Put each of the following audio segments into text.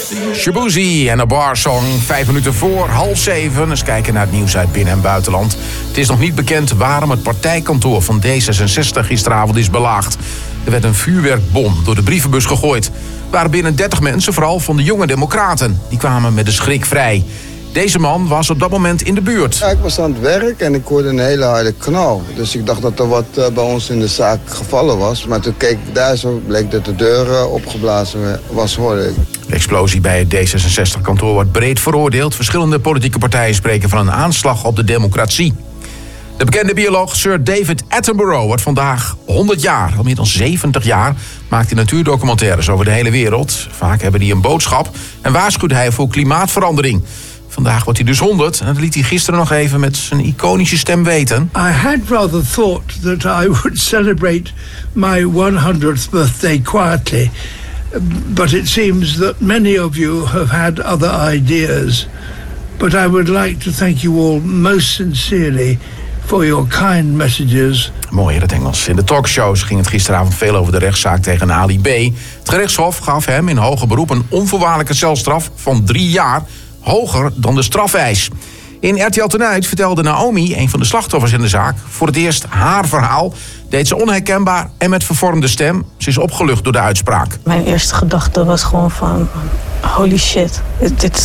Shaboozey en een barsong, 5 minuten voor 6:30. Eens kijken naar het nieuws uit binnen- en buitenland. Het is nog niet bekend waarom het partijkantoor van D66 gisteravond is belaagd. Er werd een vuurwerkbom door de brievenbus gegooid. Er waren binnen 30 mensen, vooral van de jonge democraten. Die kwamen met de schrik vrij. Deze man was op dat moment in de buurt. Ja, ik was aan het werk en ik hoorde een hele harde knal. Dus ik dacht dat er wat bij ons in de zaak gevallen was. Maar toen keek ik daar zo, bleek dat de deur opgeblazen was, hoorde ik. De explosie bij het D66-kantoor wordt breed veroordeeld. Verschillende politieke partijen spreken van een aanslag op de democratie. De bekende bioloog Sir David Attenborough wordt vandaag 100 jaar. Al meer dan 70 jaar maakt hij natuurdocumentaires over de hele wereld. Vaak hebben die een boodschap en waarschuwt hij voor klimaatverandering. Vandaag wordt hij dus 100 en dat liet hij gisteren nog even met zijn iconische stem weten. I had rather thought that I would celebrate my 100th birthday quietly, but it seems that many of you have had other ideas. But I would like to thank you all most sincerely for your kind messages. Mooi in het Engels. In de talkshows ging het gisteravond veel over de rechtszaak tegen Ali B. Het gerechtshof gaf hem in hoger beroep een onvoorwaardelijke celstraf van 3 jaar... hoger dan de strafeis. In RTL Tonight vertelde Naomi, een van de slachtoffers in de zaak, voor het eerst haar verhaal. Deed ze onherkenbaar en met vervormde stem. Ze is opgelucht door de uitspraak. Mijn eerste gedachte was gewoon van, holy shit, dit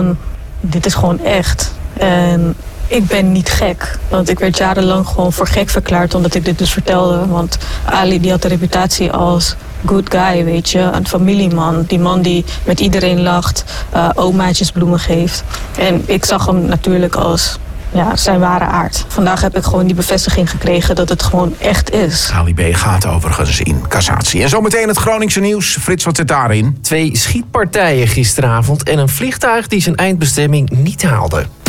is gewoon echt. En ik ben niet gek, want ik werd jarenlang gewoon voor gek verklaard omdat ik dit dus vertelde. Want Ali die had de reputatie als good guy, weet je, een familieman. Die man die met iedereen lacht, omaatjes bloemen geeft. En ik zag hem natuurlijk als zijn ware aard. Vandaag heb ik gewoon die bevestiging gekregen dat het gewoon echt is. Ali B. gaat overigens in cassatie. En zometeen het Groningse nieuws. Frits, wat zit daarin? 2 schietpartijen gisteravond en een vliegtuig die zijn eindbestemming niet haalde.